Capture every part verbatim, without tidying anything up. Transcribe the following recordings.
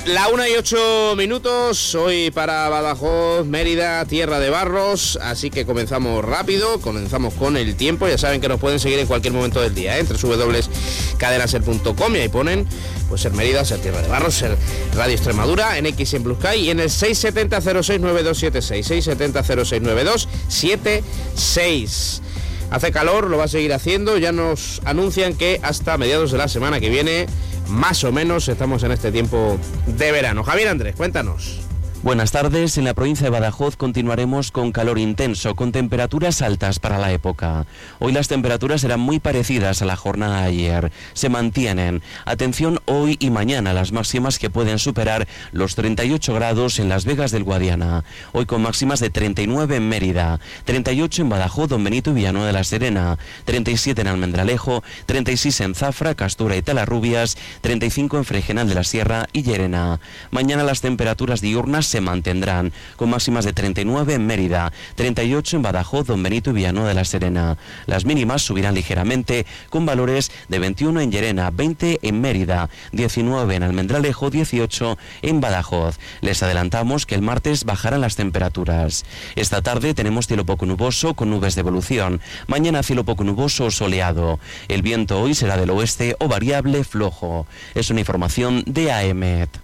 La una y ocho minutos, hoy para Badajoz, Mérida, Tierra de Barros, así que comenzamos rápido, comenzamos con el tiempo. Ya saben que nos pueden seguir en cualquier momento del día, ¿eh? Entre w w w punto cadenaser punto com y ahí ponen, pues ser Mérida, ser Tierra de Barros, ser Radio Extremadura, en X en Blue Sky y en el seis siete cero cero seis nueve dos siete seis, seis siete cero cero seis nueve dos siete seis. Hace calor, lo va a seguir haciendo, ya nos anuncian que hasta mediados de la semana que viene, más o menos, estamos en este tiempo de verano. Javier Andrés, cuéntanos. Buenas tardes. En la provincia de Badajoz continuaremos con calor intenso, con temperaturas altas para la época. Hoy las temperaturas serán muy parecidas a la jornada de ayer. Se mantienen. Atención hoy y mañana, las máximas que pueden superar los treinta y ocho grados en Las Vegas del Guadiana. Hoy con máximas de treinta y nueve en Mérida, treinta y ocho en Badajoz, Don Benito y Villanueva de la Serena, treinta y siete en Almendralejo, treinta y seis en Zafra, Castura y Talarrubias, treinta y cinco en Fregenal de la Sierra y Llerena. Mañana las temperaturas diurnas se mantendrán, con máximas de treinta y nueve en Mérida, treinta y ocho en Badajoz, Don Benito y Villanueva de la Serena. Las mínimas subirán ligeramente, con valores de veintiuno en Llerena, veinte en Mérida, diecinueve en Almendralejo, dieciocho en Badajoz. Les adelantamos que el martes bajarán las temperaturas. Esta tarde tenemos cielo poco nuboso con nubes de evolución. Mañana cielo poco nuboso o soleado. El viento hoy será del oeste o variable flojo. Es una información de A E M E T.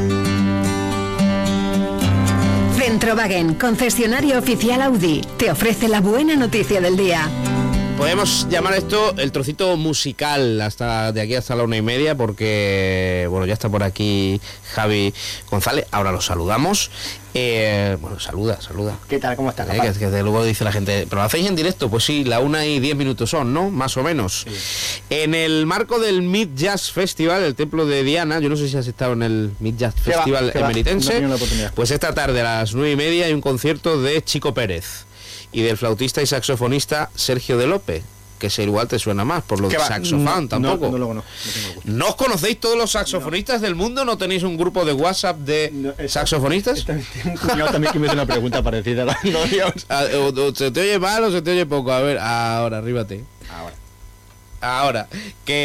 Centrowagen, concesionario oficial Audi, te ofrece la buena noticia del día. Podemos llamar esto el trocito musical hasta de aquí hasta la una y media, porque bueno, ya está por aquí Javi González. Ahora lo saludamos. Eh, bueno, saluda, saluda. ¿Qué tal? ¿Cómo estás? Eh, que, que de luego dice la gente, ¿pero lo hacéis en directo? Pues sí, la una y diez minutos son, ¿no? Más o menos. Sí. En el marco del Mid Jazz Festival, el Templo de Diana, yo no sé si has estado en el Mid Jazz se Festival va, emeritense, no pues esta tarde a las nueve y media hay un concierto de Chico Pérez y del flautista y saxofonista Sergio de López, que ese igual te suena más, por lo de saxofón, no, tampoco. No, no, no, no, no, ¿No os conocéis todos los saxofonistas no. del mundo? ¿No tenéis un grupo de WhatsApp de no, esta, saxofonistas? Esta, un cuñado también que me hizo una pregunta parecida. No, o, o, ¿Se te oye mal o se te oye poco? A ver, ahora, arríbate. Ahora. Ahora, que